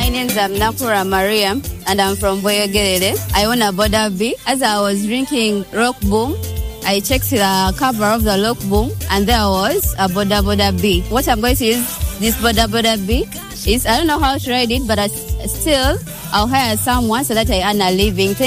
My name's Nakura Mariam, and I'm from Boyogerere. I own a Boda B. As I was drinking Rock Boom, I checked the cover of the Rock Boom, and there was a Boda B. What I'm going to use this Boda B is, I don't know how to ride it, but I'll hire someone so that I earn a living.